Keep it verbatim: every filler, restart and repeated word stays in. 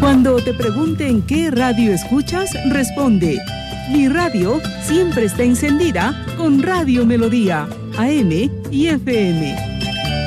Cuando te pregunten qué radio escuchas, responde: mi radio siempre está encendida con Radio Melodía, A M y F M.